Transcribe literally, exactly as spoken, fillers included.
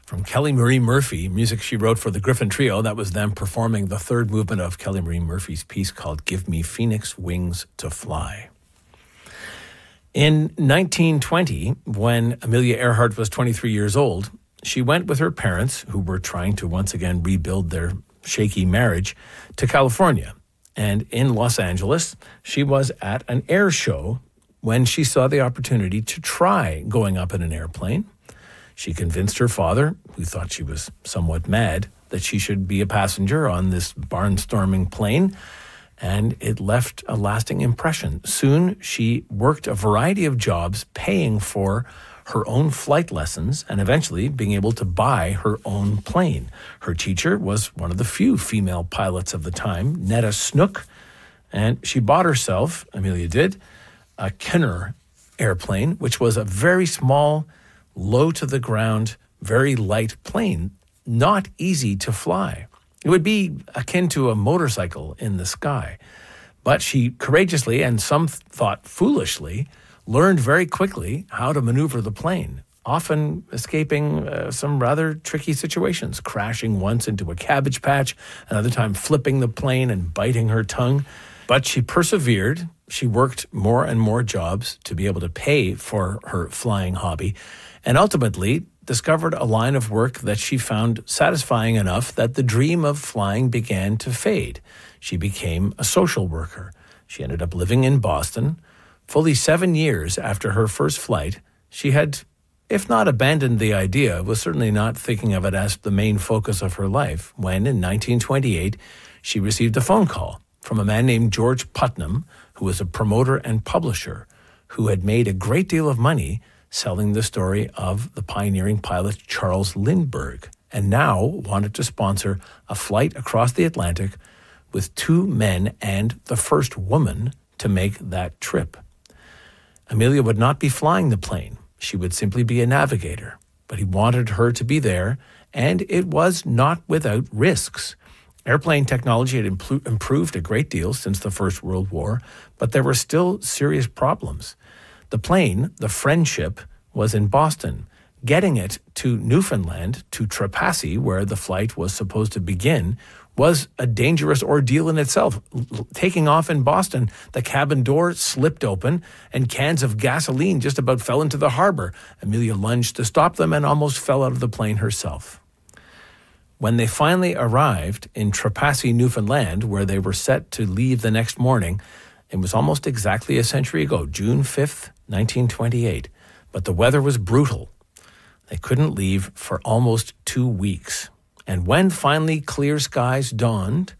from Kelly Marie Murphy, music she wrote for the Griffin Trio. That was them performing the third movement of Kelly Marie Murphy's piece called Give Me Phoenix Wings to Fly. In nineteen twenty, when Amelia Earhart was twenty-three years old, she went with her parents, who were trying to once again rebuild their shaky marriage, to California. And in Los Angeles, she was at an air show when she saw the opportunity to try going up in an airplane. She convinced her father, who thought she was somewhat mad, that she should be a passenger on this barnstorming plane, and it left a lasting impression. Soon, she worked a variety of jobs paying for her own flight lessons and eventually being able to buy her own plane. Her teacher was one of the few female pilots of the time, Netta Snook, and she bought herself, Amelia did, a Kenner airplane, which was a very small, low to the ground, very light plane, not easy to fly. It would be akin to a motorcycle in the sky. But she courageously, and some thought foolishly, learned very quickly how to maneuver the plane, often escaping uh, some rather tricky situations, crashing once into a cabbage patch, another time flipping the plane and biting her tongue. But she persevered. She worked more and more jobs to be able to pay for her flying hobby, and ultimately discovered a line of work that she found satisfying enough that the dream of flying began to fade. She became a social worker. She ended up living in Boston. Fully seven years after her first flight, she had, if not abandoned the idea, was certainly not thinking of it as the main focus of her life, when in nineteen twenty-eight, she received a phone call from a man named George Putnam, who was a promoter and publisher, who had made a great deal of money selling the story of the pioneering pilot Charles Lindbergh, and now wanted to sponsor a flight across the Atlantic with two men and the first woman to make that trip. Amelia would not be flying the plane. She would simply be a navigator, but he wanted her to be there, and it was not without risks. Airplane technology had impl- improved a great deal since the First World War, but there were still serious problems. The plane, the Friendship, was in Boston. Getting it to Newfoundland, to Trepassey, where the flight was supposed to begin, was a dangerous ordeal in itself. L- taking off in Boston, the cabin door slipped open and cans of gasoline just about fell into the harbor. Amelia lunged to stop them and almost fell out of the plane herself. When they finally arrived in Trepassey, Newfoundland, where they were set to leave the next morning, it was almost exactly a century ago, June fifth, nineteen twenty-eight. But the weather was brutal. They couldn't leave for almost two weeks. And when finally clear skies dawned,